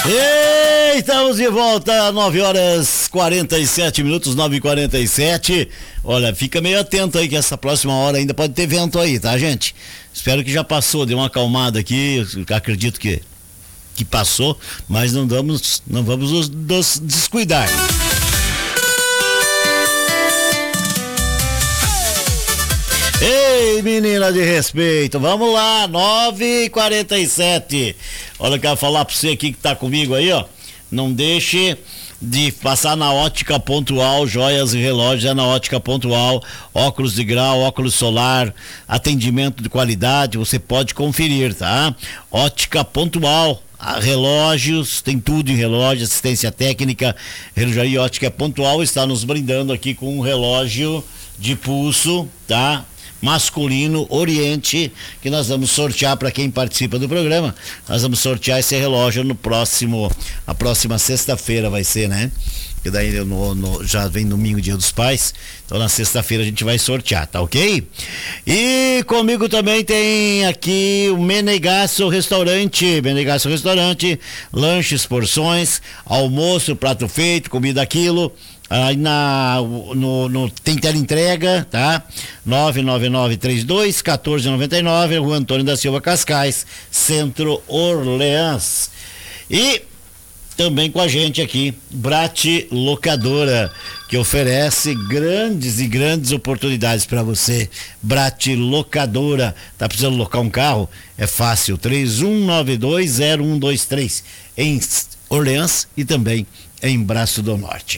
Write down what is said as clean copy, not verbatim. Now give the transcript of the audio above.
Ei, estamos de volta, 9h47, 9h47. Olha, fica meio atento aí que essa próxima hora ainda pode ter vento aí, tá, gente? Espero que já passou, deu uma acalmada aqui, acredito que passou, mas não vamos nos descuidar. Ei, menina de respeito, vamos lá, 9h47. Olha, eu quero falar pra você aqui que tá comigo aí, ó. Não deixe de passar na Ótica Pontual, joias e relógios, é na Ótica Pontual, óculos de grau, óculos solar, atendimento de qualidade, você pode conferir, tá? Ótica Pontual, relógios, tem tudo em relógio, assistência técnica, relojaria Ótica Pontual está nos brindando aqui com um relógio de pulso, tá? Masculino Oriente, que nós vamos sortear para quem participa do programa. Nós vamos sortear esse relógio a próxima sexta-feira vai ser, né? Que daí já vem domingo, Dia dos Pais, então na sexta-feira a gente vai sortear, tá ok? E comigo também tem aqui o Menegasso Restaurante, lanches, porções, almoço, prato feito, comida quilo. Aí tem teleentrega, tá? 99932-1499, Rua Antônio da Silva Cascais, Centro Orleans. E também com a gente aqui, Brat Locadora, que oferece grandes oportunidades para você. Brat Locadora, tá precisando locar um carro? É fácil, 31920123, em Orleans e também em Braço do Norte.